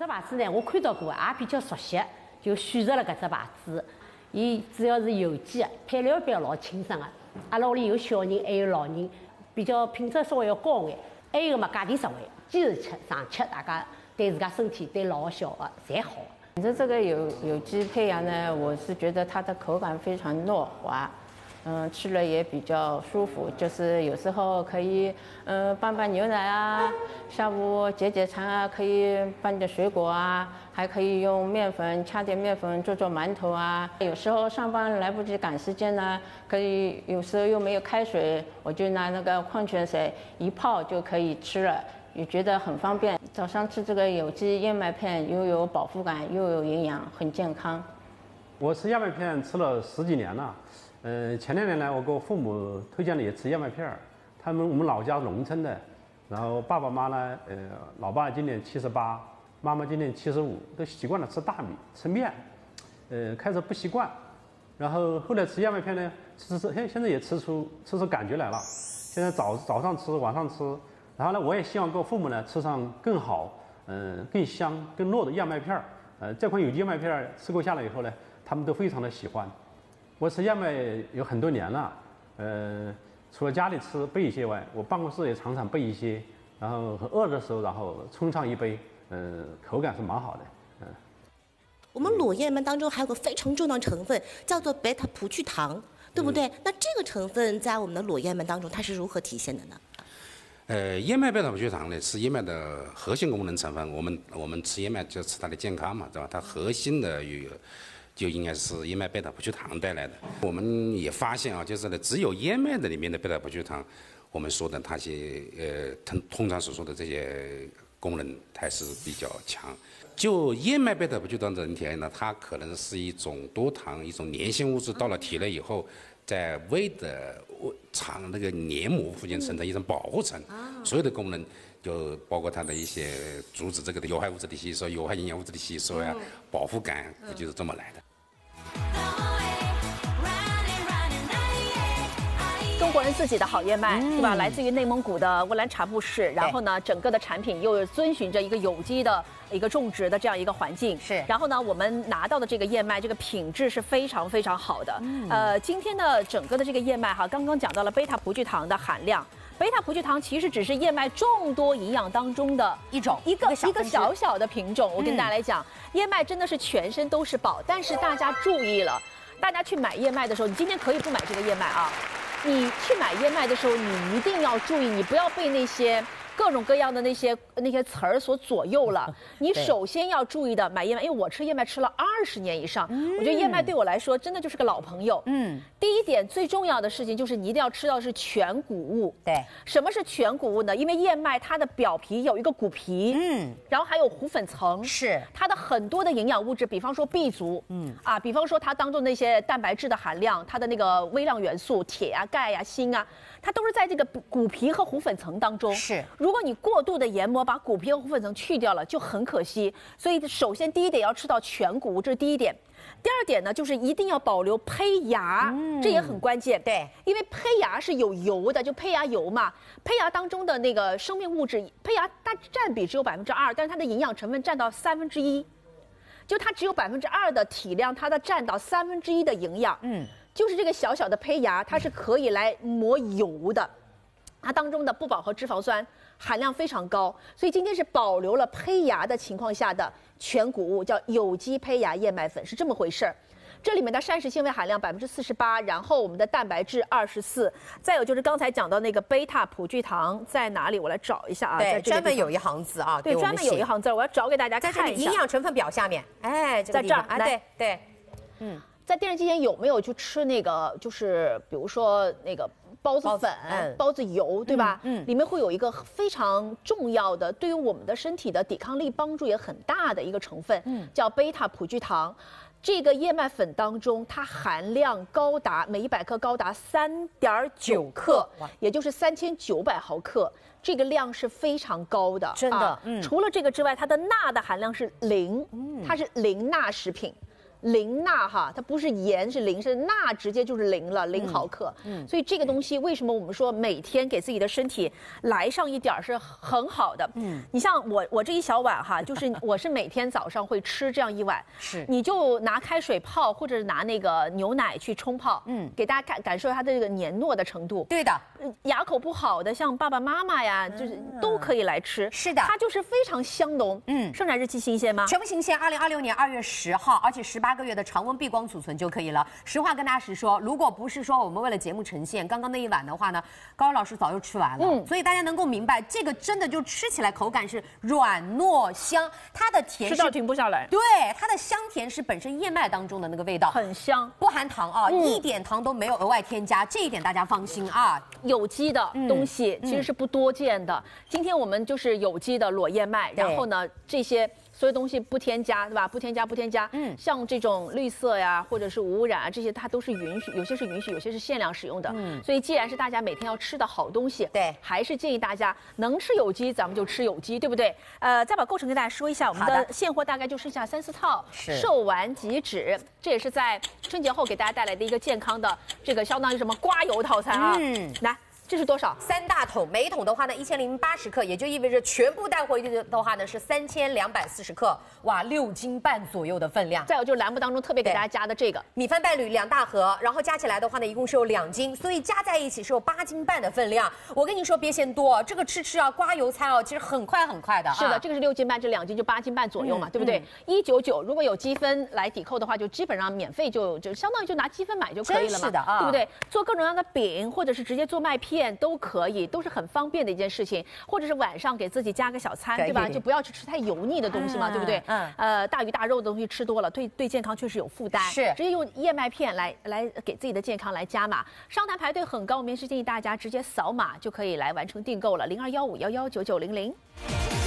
牌子呢，我看到过，也比较熟悉，就选择了搿只牌子。伊主要是有机的，配料表老清爽的。阿拉屋里有小人，还有老人，比较品质稍微要高眼。还有个嘛，价钿实惠，坚持吃常吃，大家对自家身体、对老小的侪好。 你说这个有机胚芽呢，我是觉得它的口感非常糯滑。吃了也比较舒服，就是有时候可以，拌拌牛奶啊，下午解馋啊，可以拌点水果啊，还可以用面粉掐点面粉做馒头啊。有时候上班来不及赶时间呢，可以有时候又没有开水，我就拿那个矿泉水一泡就可以吃了，也觉得很方便。早上吃这个有机燕麦片，又有饱腹感，又有营养，很健康。 我吃燕麦片吃了10几年了。前2年呢，我给我父母推荐了也吃燕麦片儿。我们老家农村的，然后爸爸妈呢，老爸今年78，妈妈今年75，都习惯了吃大米、吃面，开始不习惯，然后后来吃燕麦片呢，现在也吃出感觉来了。现在早上吃，晚上吃，然后呢，我也希望给我父母呢吃上更好，更香、更糯的燕麦片儿。这款有机燕麦片儿吃过下来以后呢，他们都非常的喜欢。我吃燕麦有很多年了，除了家里吃备一些外，我办公室也常常备一些，然后饿的时候，然后冲上一杯，口感是蛮好的， 我们裸燕麦当中还有个非常重要的成分，叫做贝塔葡聚糖，对不对？那这个成分在我们的裸燕麦当中，它是如何体现的呢？ 燕麦贝塔葡聚糖呢是燕麦的核心功能成分。我们吃燕麦就吃它的健康嘛，对吧？它核心的就应该是燕麦贝塔葡聚糖带来的。我们也发现啊，就是呢，只有燕麦的里面的贝塔葡聚糖，我们说的它些通常所说的这些功能还是比较强。就燕麦贝塔葡聚糖整体而言呢，它可能是一种多糖、一种粘性物质，到了体内以后，在胃的肠那个黏膜附近形成一层保护层，所有的功能就包括它的一些阻止这个的有害物质的吸收、有害营养物质的吸收呀，饱腹感就是这么来的。 中国人自己的好燕麦，对吧？来自于内蒙古的乌兰察布市，然后呢，整个的产品又遵循着一个有机的一个种植的这样一个环境。 是。 然后呢，我们拿到的这个燕麦，这个品质是非常非常好的。今天的整个的这个燕麦哈，刚刚讲到了贝塔葡聚糖的含量。贝塔葡聚糖其实只是燕麦众多营养当中的一个小小的品种。我跟大家来讲，燕麦真的是全身都是宝，但是大家注意了，大家去买燕麦的时候，你今天可以不买这个燕麦啊。你去买燕麦的时候，你一定要注意，你不要被那些各种各样的那些词儿所左右了。你首先要注意的买燕麦，因为我吃燕麦吃了20年以上，我觉得燕麦对我来说真的就是个老朋友。第一点最重要的事情就是你一定要吃到是全谷物。 对， 什么是全谷物呢？因为燕麦它的表皮有一个谷皮，然后还有糊粉层， 是它的很多的营养物质，比方说 B 族，比方说它当中那些蛋白质的含量，它的那个微量元素铁呀、钙呀、锌啊，它都是在这个谷皮和糊粉层当中。 是。 如果你过度的研磨，把谷皮和糊粉层去掉了，就很可惜。所以首先第一点要吃到全谷物，这是第一点。第二点呢，就是一定要保留胚芽，这也很关键。 对， 因为胚芽是有油的，就胚芽油嘛。胚芽当中的那个生命物质，胚芽它占比只有2%，但是它的营养成分占到1/3，就它只有2%的体量，它的占到1/3的营养。就是这个小小的胚芽，它是可以来磨油的。它当中的不饱和脂肪酸含量非常高，所以今天是保留了胚芽的情况下的全谷物，叫有机胚芽燕麦粉，是这么回事儿。这里面的膳食纤维含量48%，然后我们的蛋白质24%，再有就是刚才讲到那个贝塔葡聚糖在哪里？我来找一下啊。 对，专门有一行字啊。 对，专门有一行字，我要找给大家看一下。 在这里营养成分表下面，哎， 在这儿啊，对， 在电视机前有没有去吃那个，就是比如说那个包子粉、包子油，对吧？里面会有一个非常重要的，对于我们的身体的抵抗力帮助也很大的一个成分，叫贝塔葡聚糖。这个燕麦粉当中，它含量高达每100克高达3.9克，也就是3900毫克，这个量是非常高的， 真的。 除了这个之外，它的钠的含量是0，它是0钠食品。 零钠哈，它不是盐是零，是钠直接就是0了，0毫克。所以这个东西为什么我们说每天给自己的身体来上一点是很好的。你像我这一小碗哈，就是我是每天早上会吃这样一碗， 是你就拿开水泡，或者拿那个牛奶去冲泡，给大家感受它的这个黏糯的程度。 对的， 牙口不好的，像爸爸妈妈呀，就是都可以来吃。 是的它就是非常香浓。生产日期新鲜吗？ 全部新鲜，2026年2月10号，而且18个月的常温闭光储存就可以了。实话跟大家实说，如果不是说我们为了节目呈现，刚刚那一碗的话呢，高老师早就吃完了。所以大家能够明白，这个真的就吃起来口感是软糯香，它的甜吃到停不下来。 对，它的香甜是本身燕麦当中的那个味道， 很香， 不含糖啊，一点糖都没有额外添加，这一点大家放心啊。 有机的东西其实是不多见的。今天我们就是有机的裸燕麦，然后呢，这些所有东西不添加，对吧？不添加。像这种绿色呀，或者是无污染啊，这些它都是允许，有些是允许，有些是限量使用的。所以既然是大家每天要吃的好东西， 对， 还是建议大家能吃有机，咱们就吃有机，对不对？再把构成跟大家说一下，我们的现货大概就剩下3、4套，售完即止。这也是在春节后给大家带来的一个健康的这个相当于什么刮油套餐啊。来。这是多少 ？3大桶，每一桶的话呢1080克，也就意味着全部带回去的话呢是3240克，哇，6斤半左右的分量。 再有就是栏目当中特别给大家加的这个米饭伴侣2大盒，然后加起来的话呢一共是有2斤，所以加在一起是有8斤半的分量。我跟你说别嫌多，这个吃啊刮油餐哦，其实很快的。 是的，这个是6斤半，这2斤就8斤半左右嘛，对不对？199，如果有积分来抵扣的话，就基本上免费就相当于就拿积分买就可以了嘛， 是的啊， 对不对？做各种各样的饼，或者是直接做麦片都可以，都是很方便的一件事情。或者是晚上给自己加个小餐，对吧？就不要去吃太油腻的东西嘛，对不对？大鱼大肉的东西吃多了，对健康确实有负担。 是， 直接用燕麦片来给自己的健康来加码。商台排队很高，我们是建议大家直接扫码就可以来完成订购了，0215119900。